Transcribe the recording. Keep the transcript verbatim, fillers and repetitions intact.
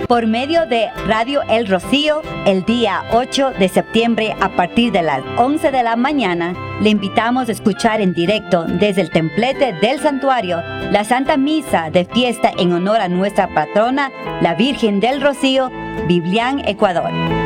por medio de Radio El Rocío el día ocho de septiembre a partir de las once de la mañana. Le invitamos a escuchar en directo desde el templete del santuario la Santa Misa de fiesta en honor a nuestra patrona, la Virgen del Rocío, Biblián, Ecuador.